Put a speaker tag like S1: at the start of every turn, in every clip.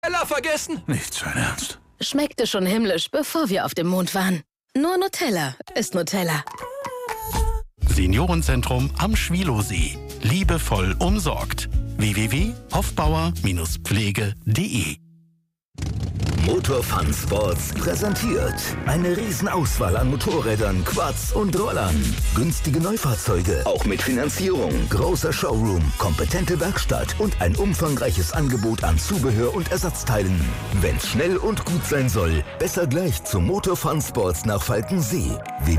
S1: Nutella vergessen?
S2: Nicht sein Ernst.
S3: Schmeckte schon himmlisch, bevor wir auf dem Mond waren. Nur Nutella ist Nutella.
S2: Seniorenzentrum am Schwielowsee. Liebevoll umsorgt. www.hofbauer-pflege.de.
S4: Motor Fun Sports präsentiert eine Riesenauswahl an Motorrädern, Quads und Rollern. Günstige Neufahrzeuge, auch mit Finanzierung. Großer Showroom, kompetente Werkstatt und ein umfangreiches Angebot an Zubehör und Ersatzteilen. Wenn's schnell und gut sein soll, besser gleich zu Motor Fun Sports nach Falkensee.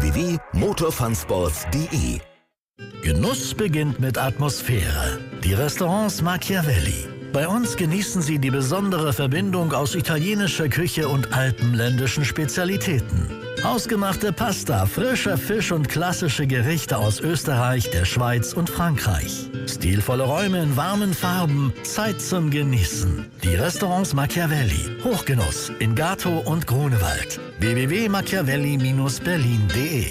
S4: www.motorfunsports.de.
S5: Genuss beginnt mit Atmosphäre. Die Restaurants Machiavelli. Bei uns genießen Sie die besondere Verbindung aus italienischer Küche und alpenländischen Spezialitäten. Ausgemachte Pasta, frischer Fisch und klassische Gerichte aus Österreich, der Schweiz und Frankreich. Stilvolle Räume in warmen Farben, Zeit zum Genießen. Die Restaurants Machiavelli. Hochgenuss in Gato und Grunewald. www.machiavelli-berlin.de.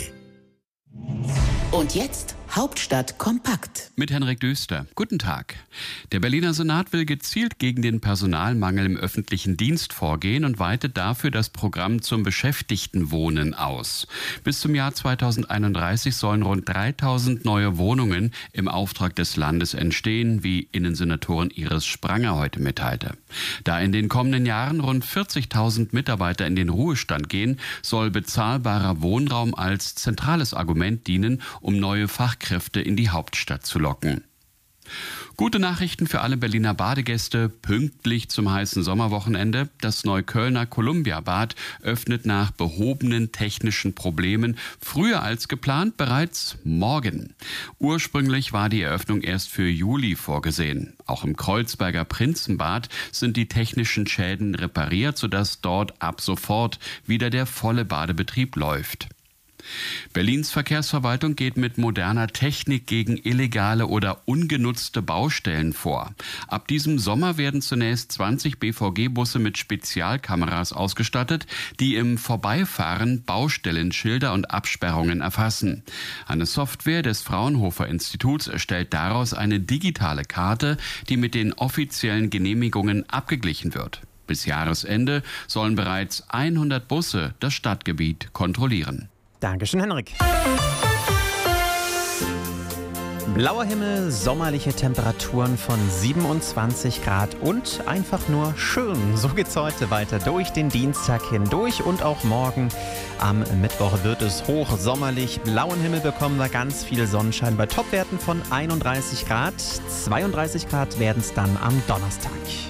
S6: Und jetzt Hauptstadt kompakt.
S7: Mit Henrik Döster. Guten Tag. Der Berliner Senat will gezielt gegen den Personalmangel im öffentlichen Dienst vorgehen und weitet dafür das Programm zum Beschäftigtenwohnen aus. Bis zum Jahr 2031 sollen rund 3000 neue Wohnungen im Auftrag des Landes entstehen, wie Innensenatorin Iris Spranger heute mitteilte. Da in den kommenden Jahren rund 40.000 Mitarbeiter in den Ruhestand gehen, soll bezahlbarer Wohnraum als zentrales Argument dienen, um neue Fachkräfte in die Hauptstadt zu locken. Gute Nachrichten für alle Berliner Badegäste, pünktlich zum heißen Sommerwochenende. Das Neuköllner Columbia-Bad öffnet nach behobenen technischen Problemen früher als geplant bereits morgen. Ursprünglich war die Eröffnung erst für Juli vorgesehen. Auch im Kreuzberger Prinzenbad sind die technischen Schäden repariert, sodass dort ab sofort wieder der volle Badebetrieb läuft. Berlins Verkehrsverwaltung geht mit moderner Technik gegen illegale oder ungenutzte Baustellen vor. Ab diesem Sommer werden zunächst 20 BVG-Busse mit Spezialkameras ausgestattet, die im Vorbeifahren Baustellenschilder und Absperrungen erfassen. Eine Software des Fraunhofer Instituts erstellt daraus eine digitale Karte, die mit den offiziellen Genehmigungen abgeglichen wird. Bis Jahresende sollen bereits 100 Busse das Stadtgebiet kontrollieren.
S8: Dankeschön, Henrik. Blauer Himmel, sommerliche Temperaturen von 27 Grad und einfach nur schön. So geht's heute weiter durch den Dienstag hindurch und auch morgen am Mittwoch wird es hochsommerlich. Blauen Himmel bekommen wir ganz viel Sonnenschein bei Topwerten von 31 Grad. 32 Grad werden es dann am Donnerstag.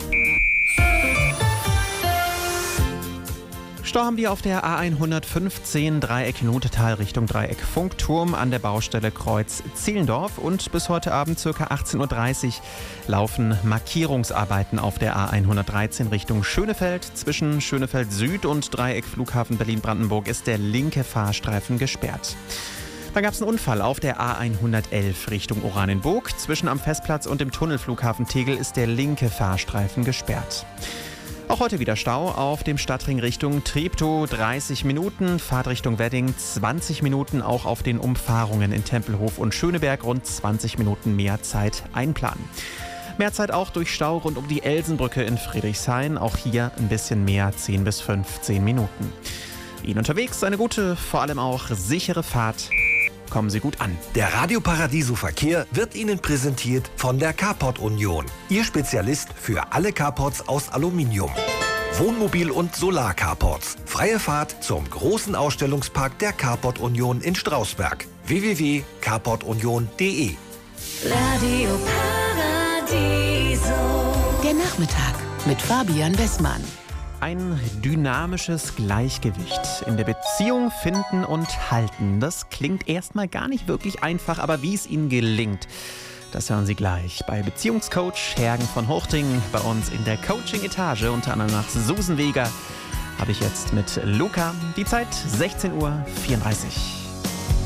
S8: Stau haben wir auf der A115 Dreieck Notetal Richtung Dreieck Funkturm an der Baustelle Kreuz Zehlendorf und bis heute Abend ca. 18.30 Uhr laufen Markierungsarbeiten auf der A113 Richtung Schönefeld. Zwischen Schönefeld Süd und Dreieck Flughafen Berlin-Brandenburg ist der linke Fahrstreifen gesperrt. Dann gab es einen Unfall auf der A111 Richtung Oranienburg. Zwischen am Festplatz und dem Tunnelflughafen Tegel ist der linke Fahrstreifen gesperrt. Auch heute wieder Stau auf dem Stadtring Richtung Treptow, 30 Minuten, Fahrtrichtung Wedding 20 Minuten, auch auf den Umfahrungen in Tempelhof und Schöneberg rund 20 Minuten mehr Zeit einplanen. Mehr Zeit auch durch Stau rund um die Elsenbrücke in Friedrichshain, auch hier ein bisschen mehr, 10 bis 15 Minuten. Ihnen unterwegs eine gute, vor allem auch sichere Fahrt. Kommen Sie gut an.
S9: Der Radio Paradiso Verkehr wird Ihnen präsentiert von der Carport Union. Ihr Spezialist für alle Carports aus Aluminium. Wohnmobil- und Solar-Carports. Freie Fahrt zum großen Ausstellungspark der Carport Union in Strausberg. www.carportunion.de.
S3: Radio Paradiso.
S6: Der Nachmittag mit Fabian Wessmann.
S8: Ein dynamisches Gleichgewicht in der Beziehung finden und halten. Das klingt erstmal gar nicht wirklich einfach, aber wie es Ihnen gelingt, das hören Sie gleich bei Beziehungscoach Hergen von Hochting. Bei uns in der Coaching-Etage, unter anderem nach Susan Weger, habe ich jetzt mit Luca die Zeit 16.34 Uhr.